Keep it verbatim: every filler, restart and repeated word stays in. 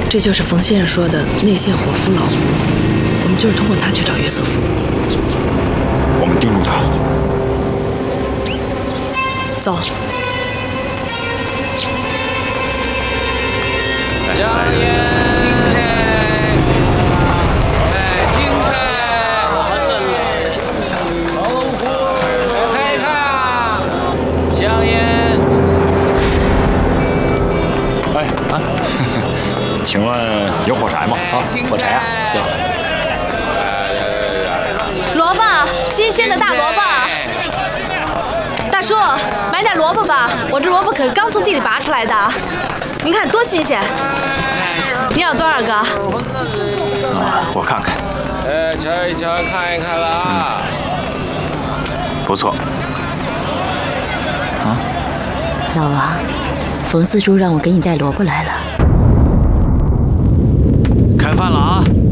这就是冯先生说的内线伙夫老胡，我们就是通过他去找约瑟夫。 我们盯住他。 走。 香烟，青菜，哎，青菜，我这里，老虎，开卡，香烟。 哎啊，请问有火柴吗？啊，火柴啊，有。 萝卜，新鲜的大萝卜。大叔，买点萝卜吧，我这萝卜可是刚从地里拔出来的，您看多新鲜。你要多少个？ 啊，我看看。 呃，瞧一瞧，看一看了啊。 嗯、不错。啊， 老王，冯四叔让我给你带萝卜来了。 开饭了啊！